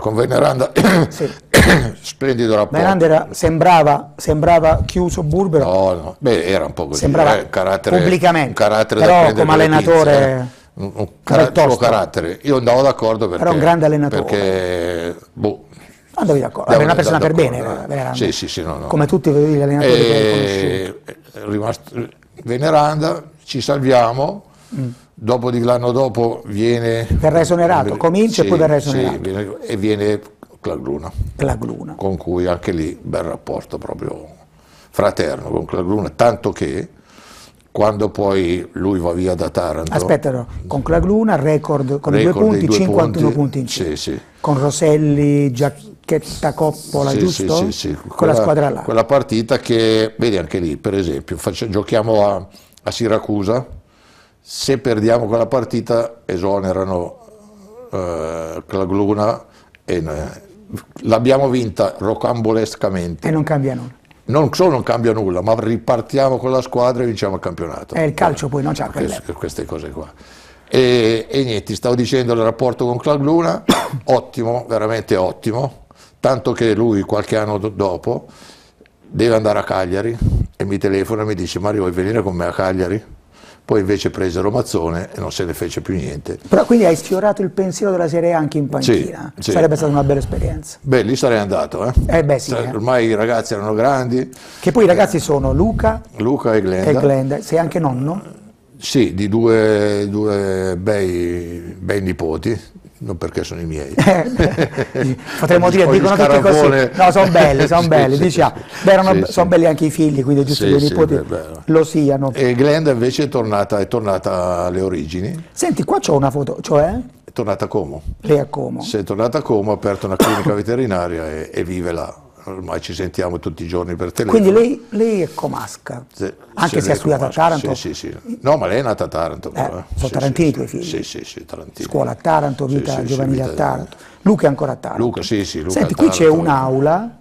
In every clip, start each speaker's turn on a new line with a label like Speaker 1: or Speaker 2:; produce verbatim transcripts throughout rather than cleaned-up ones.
Speaker 1: con Veneranda,
Speaker 2: sì.
Speaker 1: splendido rapporto.
Speaker 2: Veneranda era, sembrava, sembrava chiuso, burbero.
Speaker 1: No, no, beh, era un po' così.
Speaker 2: Sembrava
Speaker 1: eh, carattere,
Speaker 2: pubblicamente,
Speaker 1: un carattere
Speaker 2: però
Speaker 1: da
Speaker 2: come allenatore... Pinze, eh.
Speaker 1: Un, un car- suo carattere, io andavo d'accordo perché,
Speaker 2: era un grande allenatore,
Speaker 1: perché boh,
Speaker 2: andavi d'accordo, era una persona per bene,
Speaker 1: Veneranda. Sì, sì, sì, no, no,
Speaker 2: come
Speaker 1: no.
Speaker 2: tutti gli allenatori
Speaker 1: e,
Speaker 2: che hai conosciuto.
Speaker 1: Rimasto, Veneranda, ci salviamo, mm. dopo di l'anno dopo viene...
Speaker 2: Verrà esonerato, comincia
Speaker 1: sì,
Speaker 2: e poi verrà esonerato.
Speaker 1: Sì, viene, e viene Clagluna,
Speaker 2: Clagluna,
Speaker 1: con cui anche lì bel rapporto proprio fraterno con Clagluna, tanto che quando poi lui va via da Taranto...
Speaker 2: Aspetta, no. Con Clagluna, record con
Speaker 1: record
Speaker 2: i due punti,
Speaker 1: due
Speaker 2: cinquantuno
Speaker 1: punti,
Speaker 2: punti in più.
Speaker 1: Sì, sì.
Speaker 2: Con Roselli, Giacchetta, Coppola,
Speaker 1: sì,
Speaker 2: giusto?
Speaker 1: Sì, sì, sì.
Speaker 2: Quella,
Speaker 1: Quella
Speaker 2: squadra là.
Speaker 1: Quella partita che, vedi anche lì, per esempio, faccio, giochiamo a, a Siracusa, se perdiamo quella partita esonerano eh, Clagluna e eh, l'abbiamo vinta rocambolescamente.
Speaker 2: E non cambia nulla.
Speaker 1: Non solo non cambia nulla, ma ripartiamo con la squadra e vinciamo il campionato.
Speaker 2: È il calcio poi, non c'ha
Speaker 1: queste, queste cose qua. E, e niente, stavo dicendo il rapporto con Clagluna, ottimo, veramente ottimo, tanto che lui qualche anno do dopo deve andare a Cagliari e mi telefona e mi dice: Mario, vuoi venire con me a Cagliari? Poi invece presero Mazzone e non se ne fece più niente.
Speaker 2: Però quindi hai sfiorato il pensiero della Serie A anche in panchina,
Speaker 1: sì,
Speaker 2: sarebbe
Speaker 1: sì.
Speaker 2: stata una bella esperienza.
Speaker 1: Beh, lì sarei andato, eh?
Speaker 2: Eh beh sì. Eh.
Speaker 1: Ormai i ragazzi erano grandi.
Speaker 2: Che poi i ragazzi sono Luca,
Speaker 1: Luca e Glenda.
Speaker 2: E Glenda. Sei anche nonno?
Speaker 1: Sì, di due, due bei, bei nipoti. Non perché sono i miei.
Speaker 2: Potremmo dire, dicono tutti così. No, sono belli, sono
Speaker 1: sì,
Speaker 2: belli,
Speaker 1: sì,
Speaker 2: diciamo.
Speaker 1: Sì,
Speaker 2: Beh, erano,
Speaker 1: sì,
Speaker 2: sono
Speaker 1: sì.
Speaker 2: belli anche i figli, quindi è giusto
Speaker 1: sì,
Speaker 2: che i
Speaker 1: sì,
Speaker 2: nipoti
Speaker 1: beh,
Speaker 2: lo siano.
Speaker 1: E Glenda invece è tornata, è tornata alle origini.
Speaker 2: Senti, qua c'ho una foto, cioè?
Speaker 1: È tornata a Como.
Speaker 2: Lei a Como.
Speaker 1: Si è tornata a Como, ha aperto una clinica veterinaria e, e vive là. Ormai ci sentiamo tutti i giorni per telefono.
Speaker 2: Quindi lei, lei è comasca,
Speaker 1: se,
Speaker 2: anche se, se ha studiato a Taranto?
Speaker 1: Sì, sì, sì. No, ma lei è nata a Taranto.
Speaker 2: Eh,
Speaker 1: però,
Speaker 2: sono
Speaker 1: sì,
Speaker 2: tarantini i
Speaker 1: sì,
Speaker 2: tuoi figli?
Speaker 1: Sì, sì, sì, tarantini.
Speaker 2: Scuola a Taranto, vita
Speaker 1: sì,
Speaker 2: giovanile
Speaker 1: sì, vita
Speaker 2: a Taranto. Luca è ancora a Taranto?
Speaker 1: Luca, sì, sì. Luca
Speaker 2: Senti, qui c'è un'aula.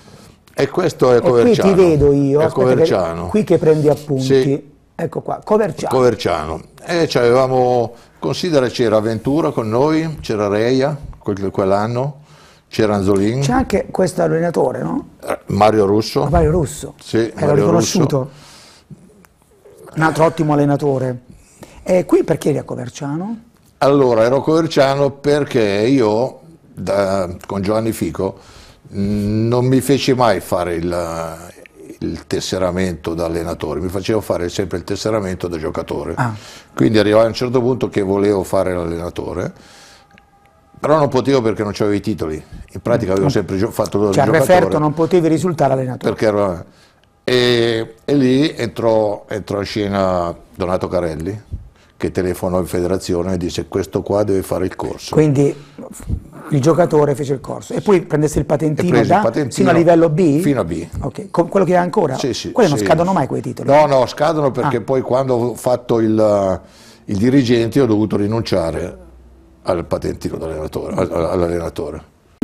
Speaker 1: E questo è
Speaker 2: e
Speaker 1: Coverciano.
Speaker 2: E qui ti vedo io,
Speaker 1: è Coverciano.
Speaker 2: Che, qui che prendi appunti. Sì. Ecco qua, Coverciano.
Speaker 1: Coverciano. E avevamo, considera, c'era Ventura con noi, c'era Reia quell'anno. C'era Anzolin.
Speaker 2: C'è anche questo allenatore, no?
Speaker 1: Mario Russo.
Speaker 2: Mario Russo.
Speaker 1: Sì,
Speaker 2: Era
Speaker 1: Mario
Speaker 2: riconosciuto.
Speaker 1: Russo.
Speaker 2: Un altro ottimo allenatore. E qui perché eri a Coverciano?
Speaker 1: Allora, ero a Coverciano perché io, da, con Giovanni Fico, mh, non mi feci mai fare il, il tesseramento da allenatore, mi facevo fare sempre il tesseramento da giocatore. Ah. Quindi arrivai a un certo punto che volevo fare l'allenatore. Però non potevo perché non avevo i titoli, in pratica avevo sempre fatto il
Speaker 2: cioè,
Speaker 1: giocatore.
Speaker 2: Cioè al referto non potevi risultare allenatore.
Speaker 1: Perché ero, e, e lì entrò, entrò in scena Donato Carelli, che telefonò in federazione e disse: questo qua deve fare il corso.
Speaker 2: Quindi il giocatore fece il corso e poi prendesse il patentino, da,
Speaker 1: il patentino
Speaker 2: fino a livello B?
Speaker 1: Fino a B.
Speaker 2: Okay. Quello che hai ancora?
Speaker 1: Sì, sì,
Speaker 2: Quelli
Speaker 1: sì.
Speaker 2: non scadono mai quei titoli?
Speaker 1: No, no, scadono perché
Speaker 2: ah.
Speaker 1: poi quando ho fatto il, il dirigente ho dovuto rinunciare al patentino all'allenatore.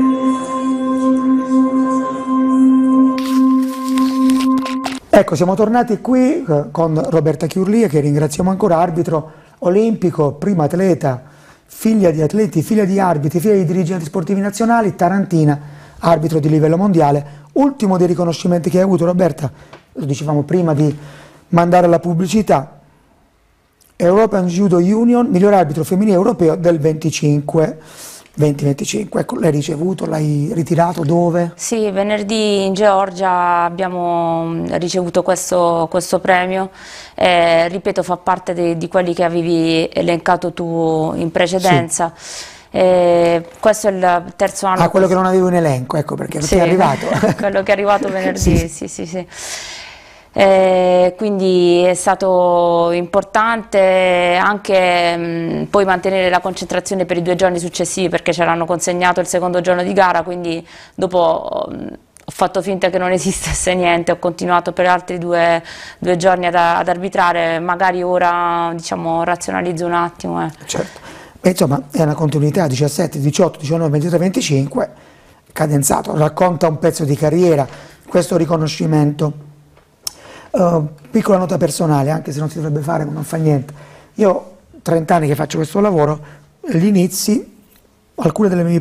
Speaker 2: Ecco, siamo tornati qui con Roberta Chiurlia, che ringraziamo ancora, arbitro olimpico, prima atleta, figlia di atleti, figlia di arbitri, figlia di dirigenti sportivi nazionali, tarantina, arbitro di livello mondiale. Ultimo dei riconoscimenti che hai avuto, Roberta, lo dicevamo prima di mandare la pubblicità, European Judo Union, miglior arbitro femminile europeo del venticinque venti venticinque. Ecco, l'hai ricevuto, l'hai ritirato, dove?
Speaker 3: Sì, venerdì in Georgia abbiamo ricevuto questo, questo premio, eh, ripeto, fa parte de, di quelli che avevi elencato tu in precedenza. Sì. Eh, questo è il terzo anno.
Speaker 2: Ah, quello che non avevo in elenco, ecco perché non
Speaker 3: sì,
Speaker 2: ti è arrivato.
Speaker 3: Quello che è arrivato venerdì, sì, sì, sì. sì.
Speaker 2: Eh,
Speaker 3: quindi è stato importante anche mh, poi mantenere la concentrazione per i due giorni successivi, perché ce l'hanno consegnato il secondo giorno di gara, quindi dopo mh, ho fatto finta che non esistesse niente, ho continuato per altri due, due giorni ad, ad arbitrare, magari ora diciamo razionalizzo un attimo. Eh.
Speaker 2: Certo. Beh, insomma è una continuità, diciassette, diciotto, diciannove, ventitré, venticinque, cadenzato, racconta un pezzo di carriera, questo riconoscimento. Uh, piccola nota personale, anche se non si dovrebbe fare, ma non fa niente. Io ho trenta anni che faccio questo lavoro, agli inizi alcune delle mie